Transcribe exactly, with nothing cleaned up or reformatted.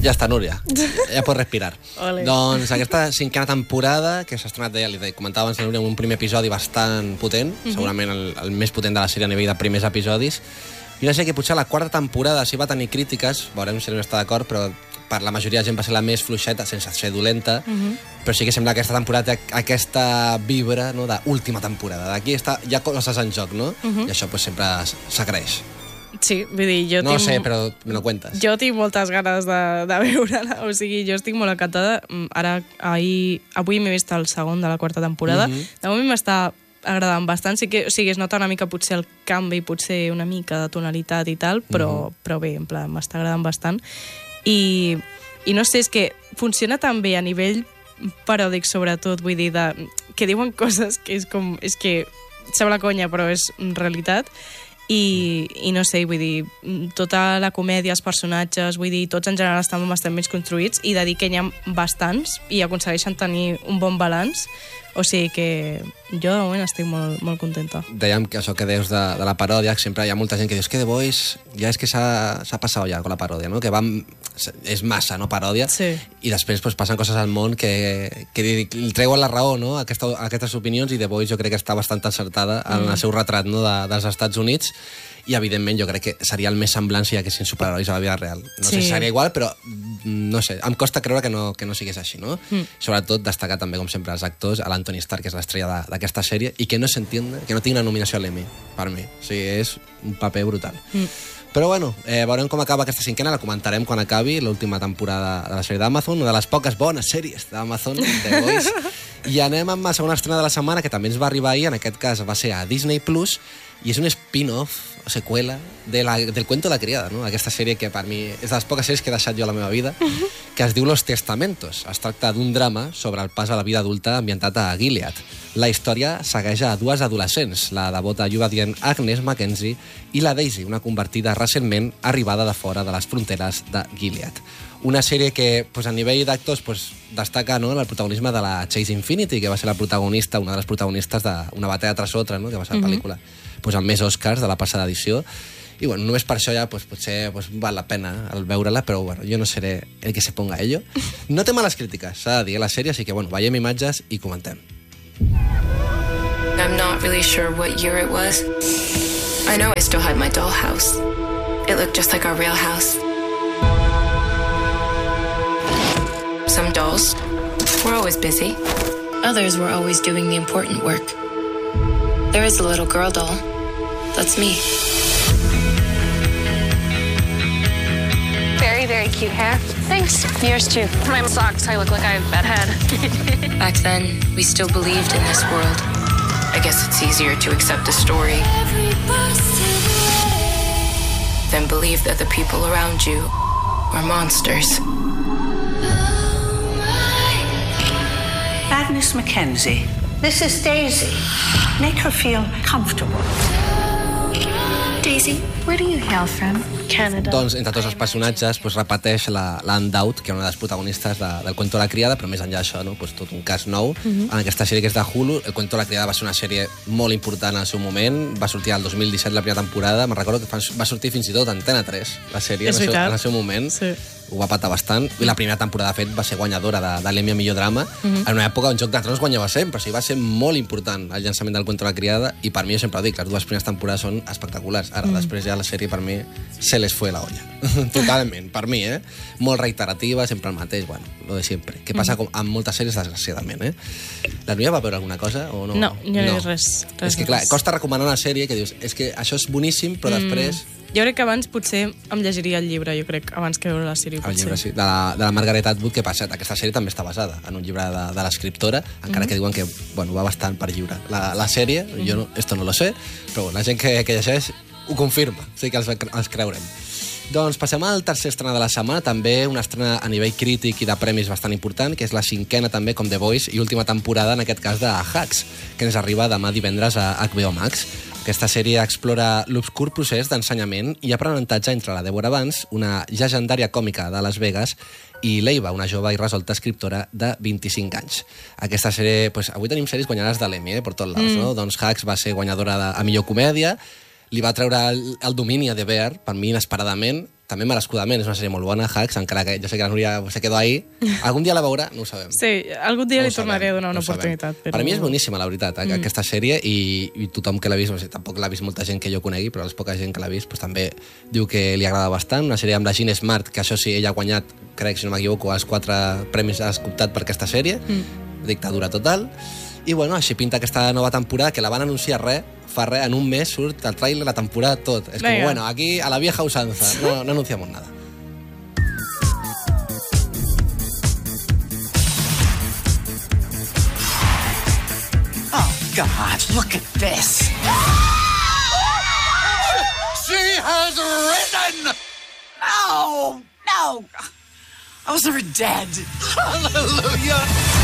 Ja està, Núria. Ja pots respirar. Ole. Doncs aquesta cinquena temporada, que s'ha estrenat, ja li comentava abans, Núria, un primer episodi bastant potent, mm-hmm. segurament el, el més potent de la sèrie a nivell de primers episodis. I una sèrie que potser la quarta temporada sí va tenir crítiques, veurem si no està d'acord, però per la majoria de gent va ser la més fluixeta, sense ser dolenta, mm-hmm. però sí que sembla que aquesta temporada té aquesta vibra, no?, d'última temporada. D'aquí està, hi ha coses en joc, no? Mm-hmm. I això pues, sempre s'agraeix. Sí, vull dir, jo no tinc... No sé, però me lo cuentes. Jo tinc moltes ganes de, de veure-la, o sigui, jo estic molt encantada. Ara, ahir, avui m'he vist el segon de la quarta temporada. Mm-hmm. De moment m'està agradant bastant. Sí que, o sigui, es nota una mica potser el canvi, potser una mica de tonalitat i tal, però, mm-hmm. però bé, en plan, m'està agradant bastant. I, I no sé, és que funciona tan bé a nivell paròdic, sobretot, vull dir, de, que diuen coses que és com... És que sembla conya, però és realitat. I, i no sé, vull dir, tota la comèdia, els personatges, vull dir, tots en general estan bastant més construïts i de dir que n'hi ha bastants i aconsegueixen tenir un bon balanç. O sigui que jo de moment estic molt, molt contenta. Dèiem que això que deus de, de la paròdia, sempre hi ha molta gent que diu que The Voice ja és que s'ha passat ja con la paròdia, no? Que va, és massa, no, paròdia, sí. I després pues, passen coses al món que, que li treuen la raó, no?, a aquesta, a aquestes opinions, i The Voice jo crec que està bastant encertada en mm. el seu retrat, no?, de, dels Estats Units, i evidentment jo crec que seria el més semblant si hi haguessin superherois a la vida real. No sí. sé si seria igual, però no sé, em costa creure que no, que no sigués així, no? Mm. Sobretot destacar també, com sempre, els actors, a l'Anthony Starr, que és l'estrella d'aquesta sèrie, i que no s'entiende, que no tingui una nominació a l'Emmy, per mi. O sigui, és un paper brutal. Mm. Però bueno, eh, veurem com acaba aquesta cinquena, la comentarem quan acabi l'última temporada de la sèrie d'Amazon, una de les poques bones sèries d'Amazon, The Voice. I anem amb la segona estrena de la setmana, que també ens va arribar ahir, en aquest cas va ser a Disney Plus, i és un spin-off, o seqüela, de la, del Cuento de la Criada, no? Aquesta sèrie que per mi és de les poques sèries que he deixat jo a la meva vida, que es diu Los Testamentos. Es tracta d'un drama sobre el pas a la vida adulta ambientat a Gilead. La història segueix a dues adolescents, la devota i obedient Agnes Mackenzie i la Daisy, una convertida recentment arribada de fora de les fronteres de Gilead. Una sèrie que, pues, a nivell d'actors, pues, destaca, no?, el protagonisme de la Chase Infinity, que va ser la protagonista, una de les protagonistes d'Una batalla tras otra, no?, que va ser la pel·lícula pues, amb més Oscars de la passada edició. I bueno, només per això ja pues, potser pues, val la pena el veure-la, però bueno, jo no seré el que se ponga a ello. No té males crítiques, s'ha de dir, la sèrie, així que bueno, veiem imatges i comentem. I'm not really sure what year it was. I know I still had my dollhouse. It looked just like our real house. Some dolls were always busy. Others were always doing the important work. There is a little girl doll. That's me. Very, very cute hair. Thanks. Yours too. My socks, I look like I have a bad head. Back then, we still believed in this world. I guess it's easier to accept a story than believe that the people around you are monsters. Agnes Mackenzie, this is Daisy. Make her feel comfortable. Daisy, where do you hail from? Canada. Doncs, entre tots els personatges, pues, repeteix l'Anne Dowd, que és una de les protagonistes de, del Cuento de la Criada, però més enllà d'això, no? Pues, tot un cas nou. Mm-hmm. En aquesta sèrie que és de Hulu, el Cuento de la Criada va ser una sèrie molt important al seu moment, va sortir el dos mil disset la primera temporada, me'n recordo que va sortir fins i tot a Antena tres, la sèrie, en el, seu, en el seu moment. Sí. Ho va patar bastant, i la primera temporada, de fet, va ser guanyadora de, de l'Emmy a millor drama, mm-hmm. en una època on Joc de Trons guanyava sempre, o sigui, va ser molt important el llançament del Cuento de la Criada, i per mi, jo sempre ho dic, les dues primeres temporades són espectaculars. Ara, mm. després ja la sèrie, per mi, se les fue la olla. Totalment, per mi, eh? Molt reiterativa, sempre el mateix, bueno, lo de sempre. Que passa com amb moltes sèries, desgraciadament, eh? La Núria va veure alguna cosa o no? No, jo no he vist res. res. És que, clar, costa recomanar una sèrie que dius, és que això és boníssim, però mm. després... Jo crec que abans potser em llegiria el llibre, jo crec, abans que veure la sèrie, potser. El llibre, sí, de la, de la Margaret Atwood, que passa? Aquesta sèrie també està basada en un llibre de, de l'escriptora, encara mm-hmm. que diuen que, bueno, va bastant per lliure. La, la sèrie, mm-hmm. jo no, esto no lo sé, però bueno, la gent que, que llegeix ho confirma, o sigui que els, els creurem. Doncs passem al tercer estrena de la setmana, també una estrena a nivell crític i de premis bastant important, que és la cinquena també, com The Voice, i última temporada, en aquest cas, de Hacks, que ens arriba demà divendres a H B O Max. Aquesta sèrie explora l'obscur procés d'ensenyament i aprenentatge entre la Deborah Vance, una llegendària còmica de Las Vegas, i Leiva, una jove i resolta escriptora de vint-i-cinc anys. Aquesta sèrie, pues, avui tenim sèries guanyades de l'Emmy, eh, per tots lados, mm. no? Doncs Hacks va ser guanyadora de, a millor comèdia, li va treure el, el domini a The Bear, per mi inesperadament, també merescudament, és una sèrie molt bona, Hacks, encara que jo sé que la Núria se quedó ahí. Algun dia la veurà? No ho sabem. Sí, algun dia No ho li tornaré a donar una no ho sabem. oportunitat. Però... Per mi és boníssima, la veritat, mm. aquesta sèrie, i, i tothom que l'ha vist, o sigui, tampoc l'ha vist molta gent que jo conegui, però la poca gent que l'ha vist pues, també diu que li agrada bastant. Una sèrie amb la Jean Smart, que això sí, ella ha guanyat, crec, si no m'equivoco, els quatre premis ha escoltat per aquesta sèrie, mm. dictadura total. I bueno, així pinta aquesta nova temporada, que la van anunciar res, fa res, en un mes surt el trailer, la temporada, tot. És com, bueno, aquí a la vieja usanza, no, no anunciamos nada. Oh, God, look at this. She has risen! No, no. I was never dead. Hallelujah.